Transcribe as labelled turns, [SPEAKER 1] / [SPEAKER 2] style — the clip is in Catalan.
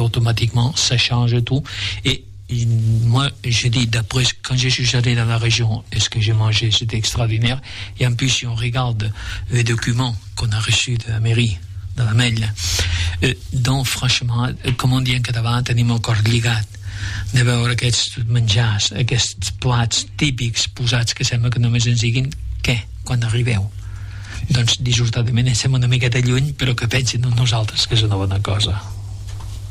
[SPEAKER 1] automatiquement ça change tout. Et moi je dis, d'après quand je suis allé dans la région et ce que j'ai mangé, c'était extraordinaire. Et en plus si on regarde les documents qu'on a reçus de la mairie, de la Mella, donc franchement, com on dit en català, tenim el cor lligat de veure aquests menjars, aquests plats típics posats que sembla que només ens diguin què, quan arribeu. Doncs dissortadament estem una miqueta lluny, però que pensin en nosaltres, que és una bona cosa.